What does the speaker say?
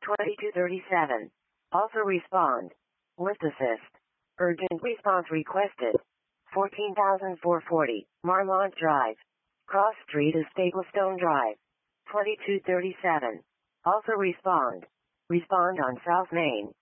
2237. Also respond. Lift assist. Urgent response requested. 14,440. Marmont Drive. Cross Street is Staplestone Drive. 2237. Also respond. Respond on South Main.